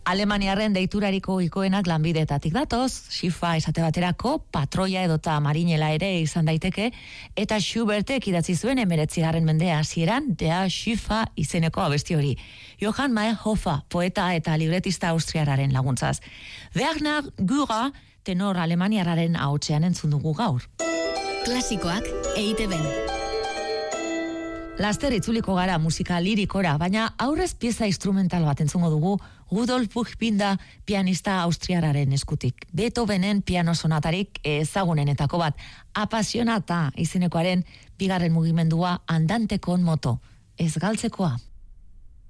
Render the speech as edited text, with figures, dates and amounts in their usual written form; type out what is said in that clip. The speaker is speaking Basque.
Alemaniarren deiturariko ikoenak lanbideetatik datoz, Schiffa esate baterako, patroia edota marinela ere izan daiteke, eta Schubertek idatzi zuen 19. mendea hasieran Der Schiffa izeneko abesti hori. Johann Meyerhofer, poeta eta libretista austriarraren laguntzaz. Werner Gürer, tenor alemaniarraren ahotsean entzun dugu gaur. Klasikoak EITB-n. Laster itzuliko gara musika lirikora, baina aurrez pieza instrumental bat entzungo dugu Rudolf Buchbinder pianista austriarraren eskutik. Beethovenen piano sonatarik ezagunenetako bat, Apassionata izenekoaren bigarren mugimendua andante con moto, ez galtzekoa.